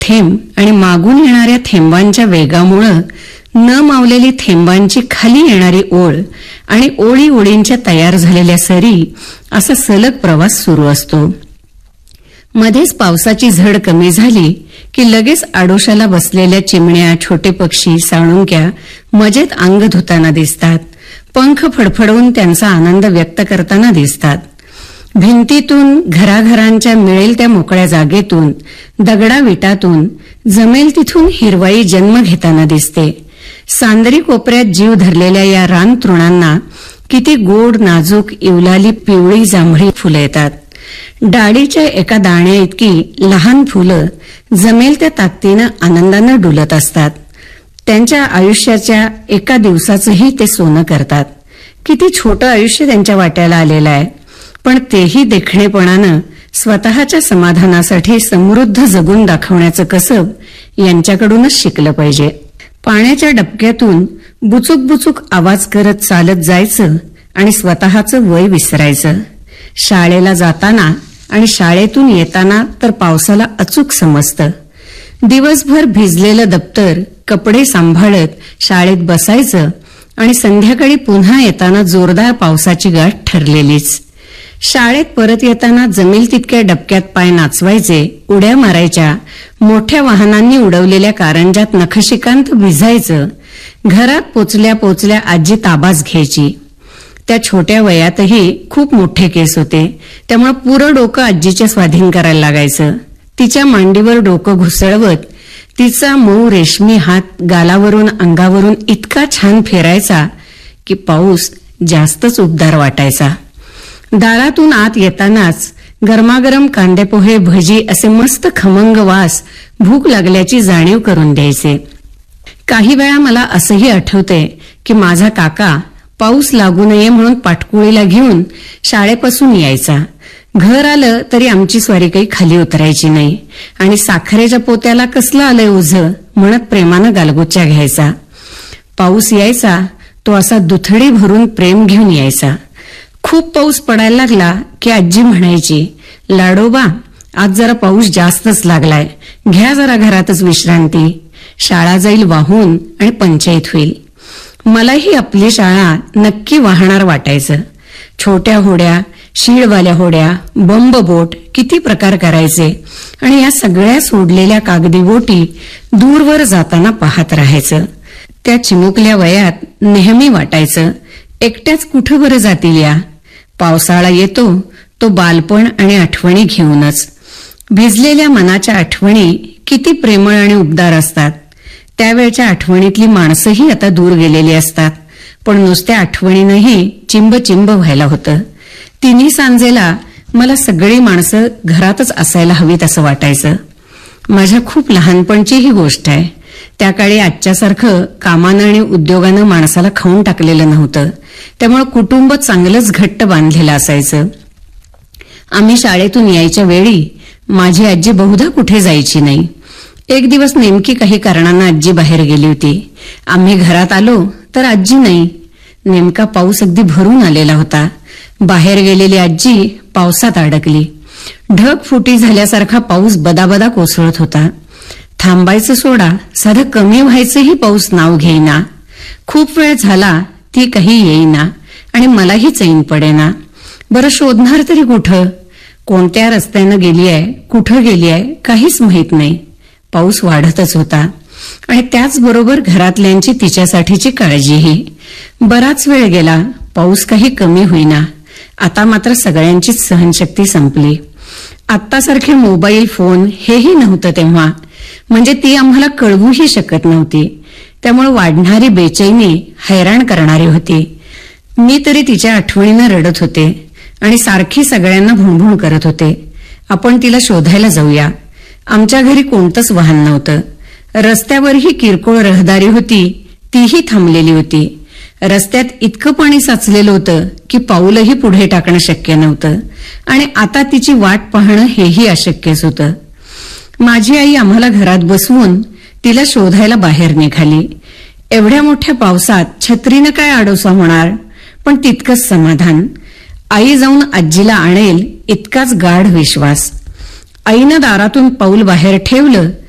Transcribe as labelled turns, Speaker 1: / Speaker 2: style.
Speaker 1: थेंब आणि मागून येणाऱ्या थेंबांच्या वेगामुळं न मावलेली थेंबांची खाली येणारी ओळ आणि ओळी ओळींच्या तयार झालेल्या सरी असा सलग प्रवास सुरू असतो. मध्येच पावसाची झड कमी झाली की लगेच आडोशाला बसलेल्या चिमण्या, छोटे पक्षी, साळुंक्या मजेत अंग धुताना दिसतात. पंख फडफडवून त्यांचा आनंद व्यक्त करताना दिसतात. भिंतीतून, घराघरांच्या मिळेल त्या मोकळ्या जागेतून, दगडा विटातून जमेल तिथून हिरवाई जन्म घेताना दिसते. सांदरी कोपऱ्यात जीव धरलेल्या या रान तृणांना किती गोड, नाजूक, इवलाली पिवळी जांभळी फुलं येतात. डाळीच्या एका दाण्या इतकी लहान फुलं जमेल त्या ताकदीनं आनंदानं डुलत असतात. त्यांच्या आयुष्याच्या एका दिवसाचंही ते सोनं करतात. किती छोटं आयुष्य त्यांच्या वाट्याला आलेलं आहे, पण तेही देखणेपणानं स्वतःच्या समाधानासाठी समृद्ध जगून दाखवण्याचं कसब यांच्याकडूनच शिकलं पाहिजे. पाण्याच्या डबक्यातून बुचूक बुचूक आवाज करत चालत जायचं आणि स्वतःचं वय विसरायचं. शाळेला जाताना आणि शाळेतून येताना तर पावसाला अचूक समजतं. दिवसभर भिजलेलं दप्तर, कपडे सांभाळत शाळेत बसायचं आणि संध्याकाळी पुन्हा येताना जोरदार पावसाची गाठ ठरलेलीच. शाळेत परत येताना जमेल तितक्या डबक्यात पाय नाचवायचे, उड्या मारायच्या, मोठ्या वाहनांनी उडवलेल्या कारंजात नखशिकांत भिजायचं. घरात पोचल्या पोचल्या आजी ताबाच घ्यायची. त्या छोट्या वयातही खूप मोठे केस होते, त्यामुळे पुरं डोकं आजीच्या स्वाधीन करायला लागायचं. तिच्या मांडीवर डोकं घुसळवत तिचा मऊ रेशमी हात गालावरून अंगावरून इतका छान फिरायचा की पाऊस जास्तच उबदार वाटायचा. दारातून आत येतानाच गरमागरम कांदेपोहे, भजी असे मस्त खमंग वास भूक लागल्याची जाणीव करून द्यायचे. काही वेळा मला असंही आठवते की माझा काका पाऊस लागू नये म्हणून पाटकुळीला घेऊन शाळेपासून यायचा. घर आलं तरी आमची स्वारी काही खाली उतरायची नाही आणि साखरेच्या पोत्याला कसलं आलंय ओझं म्हणत प्रेमानं गालगोच्या घ्यायचा. पाऊस यायचा तो असा दुथडी भरून प्रेम घेऊन यायचा. खूप पाऊस पडायला लागला की आजी म्हणायची, लाडोबा आज जरा पाऊस जास्तच लागलाय, घ्या जरा घरातच विश्रांती, शाळा जाईल वाहून आणि पंचायत होईल. मलाही आपली शाळा नक्की वाहणार वाटायचं. छोट्या होड्या, शीळवाल्या होड्या, बंब बोट किती प्रकार करायचे आणि या सगळ्या सोडलेल्या कागदी बोटी दूरवर जाताना पाहत राहायचं. त्या चिमुकल्या वयात नेहमी वाटायचं, एकट्याच कुठं बरं जातील या. पावसाळा येतो तो बालपण आणि आठवणी घेऊनच. भिजलेल्या मनाच्या आठवणी किती प्रेमळ आणि उबदार असतात. त्यावेळच्या आठवणीतली माणसंही आता दूर गेलेली असतात, पण नुसत्या आठवणीनंही चिंब चिंब व्हायला होतं. तिन्ही सांजेला मला सगळी माणसं घरातच असायला हवीत असं वाटायचं. माझ्या खूप लहानपणची ही गोष्ट आहे. त्या काळी आजच्यासारखं कामानं आणि उद्योगानं माणसाला खाऊन टाकलेलं नव्हतं, त्यामुळे कुटुंब चांगलंच घट्ट बांधलेलं असायचं. आम्ही शाळेतून यायच्या वेळी माझी आजी बहुधा कुठे जायची नाही. एक दिवस नेमकी काही कारणानं आजी बाहेर गेली होती. आम्ही घरात आलो तर आजी नाही. नेमका पाऊस अगदी भरून आलेला होता. बाहेर गेलेली आजी पावसात अडकली. ढगफुटी झाल्यासारखा पाऊस बदाबदा कोसळत होता. थांबायचं सोडा, साधं कमी व्हायचंही पाऊस नाव घेईना. खूप वेळ झाला ती काही येईना आणि मलाही चैन पडेना. बरं शोधणार तरी कुठं? कोणत्या रस्त्यानं गेली आहे, कुठं गेली आहे काहीच माहीत नाही. पाऊस वाढतच होता आणि त्याचबरोबर घरातल्यांची तिच्यासाठीची काळजीही. बराच वेळ गेला, पाऊस काही कमी होईना. आता मात्र सगळ्यांचीच सहनशक्ती संपली. आत्तासारखे मोबाईल फोन हेही नव्हतं तेव्हा, म्हणजे ती आम्हाला कळवूही शकत नव्हती. त्यामुळे वाढणारी बेचैनी हैराण करणारी होती. मी तरी तिच्या आठवणीनं रडत होते आणि सारखी सगळ्यांना भुणभुण करत होते, आपण तिला शोधायला जाऊया. आमच्या घरी कोणतंच वाहन नव्हतं. रस्त्यावरही किरकोळ रहदारी होती, तीही थांबलेली होती. रस्त्यात इतकं पाणी साचलेलं होतं की पाऊलही पुढे टाकणं शक्य नव्हतं आणि आता तिची वाट पाहणं हेही अशक्यच होतं. माझी आई आम्हाला घरात बसवून तिला शोधायला बाहेर निघाली. एवढ्या मोठ्या पावसात छत्रीनं काय आडोसा होणार, पण तितकंच समाधान. आई जाऊन आजीला आणेल इतकाच गाढ विश्वास. आईनं दारातून पाऊल बाहेर ठेवलं